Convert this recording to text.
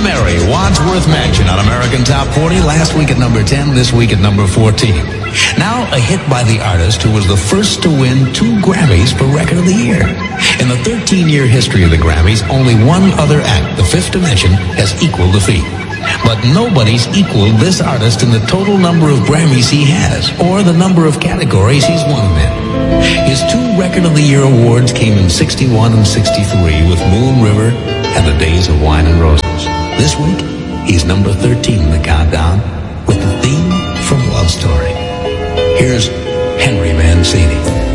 Mary, Wadsworth Mansion on American Top 40, last week at number 10, this week at number 14. Now a hit by the artist who was the first to win 2 Grammys for Record of the Year. In the 13-year history of the Grammys, only one other act, The Fifth Dimension, has equaled the feat. But nobody's equaled this artist in the total number of Grammys he has, or the number of categories he's won them in. His 2 Record of the Year awards came in 61 and 63 with Moon River and The Days of Wine and Roses. This week, he's number 13 in the countdown with the theme from Love Story. Here's Henry Mancini.